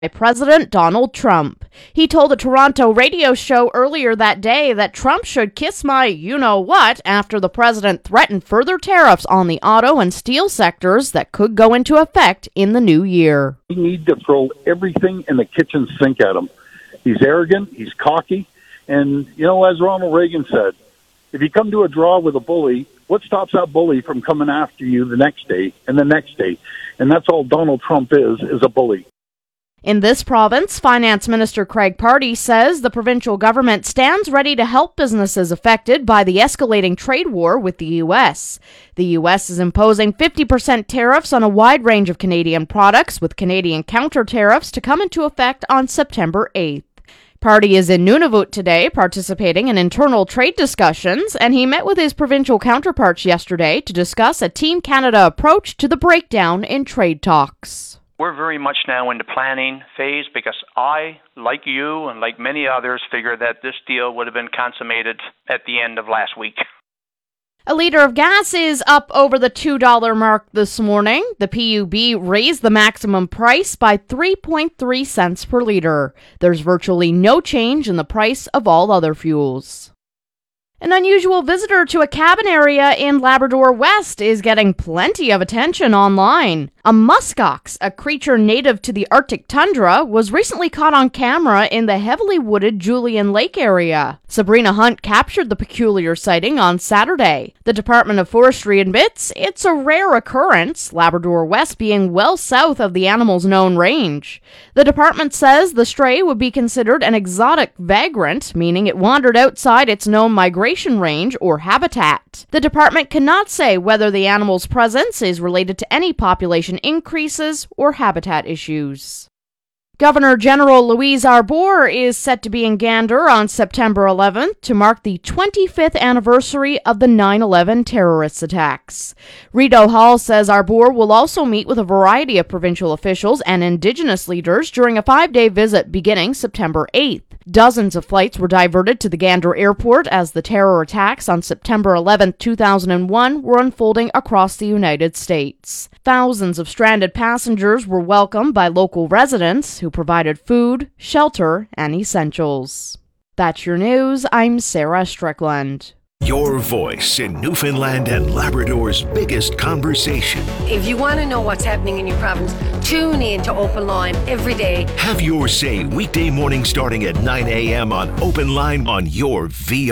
by President Donald Trump. He told a Toronto radio show earlier that day that Trump should kiss my you-know-what after the president threatened further tariffs on the auto and steel sectors that could go into effect in the new year. We need to throw everything in the kitchen sink at him. He's arrogant, he's cocky, and, as Ronald Reagan said, if you come to a draw with a bully, what stops that bully from coming after you the next day and the next day? And that's all Donald Trump is a bully. In this province, Finance Minister Craig Pardee says the provincial government stands ready to help businesses affected by the escalating trade war with the U.S. The U.S. is imposing 50% tariffs on a wide range of Canadian products, with Canadian counter tariffs to come into effect on September 8th. Pardee is in Nunavut today, participating in internal trade discussions, and he met with his provincial counterparts yesterday to discuss a Team Canada approach to the breakdown in trade talks. We're very much now in the planning phase because I, like you and like many others, figured that this deal would have been consummated at the end of last week. A liter of gas is up over the $2 mark this morning. The PUB raised the maximum price by 3.3 cents per liter. There's virtually no change in the price of all other fuels. An unusual visitor to a cabin area in Labrador West is getting plenty of attention online. A muskox, a creature native to the Arctic tundra, was recently caught on camera in the heavily wooded Julian Lake area. Sabrina Hunt captured the peculiar sighting on Saturday. The Department of Forestry admits it's a rare occurrence, Labrador West being well south of the animal's known range. The department says the stray would be considered an exotic vagrant, meaning it wandered outside its known migration range or habitat. The department cannot say whether the animal's presence is related to any population increases or habitat issues. Governor General Louise Arbour is set to be in Gander on September 11th to mark the 25th anniversary of the 9/11 terrorist attacks. Rideau Hall says Arbour will also meet with a variety of provincial officials and Indigenous leaders during a 5-day visit beginning September 8th. Dozens of flights were diverted to the Gander airport as the terror attacks on September 11, 2001 were unfolding across the United States. Thousands of stranded passengers were welcomed by local residents who provided food, shelter, and essentials. That's your news. I'm Sarah Strickland. Your voice in Newfoundland and Labrador's biggest conversation. If you want to know what's happening in your province, tune in to Open Line every day. Have your say weekday morning starting at 9 a.m. on Open Line on your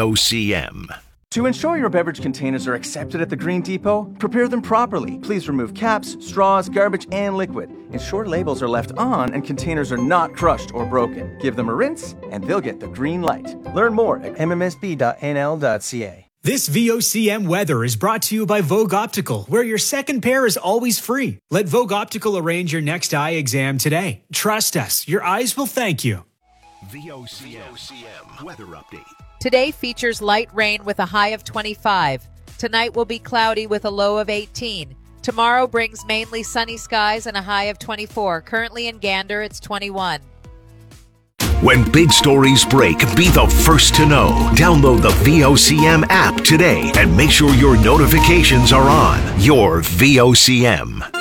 VOCM. To ensure your beverage containers are accepted at the Green Depot, prepare them properly. Please remove caps, straws, garbage, and liquid. Ensure labels are left on and containers are not crushed or broken. Give them a rinse, and they'll get the green light. Learn more at mmsb.nl.ca. This VOCM weather is brought to you by Vogue Optical, where your second pair is always free. Let Vogue Optical arrange your next eye exam today. Trust us, your eyes will thank you. VOCM weather update. Today features light rain with a high of 25. Tonight will be cloudy with a low of 18. Tomorrow brings mainly sunny skies and a high of 24. Currently in Gander, it's 21. When big stories break, be the first to know. Download the VOCM app today and make sure your notifications are on. Your VOCM.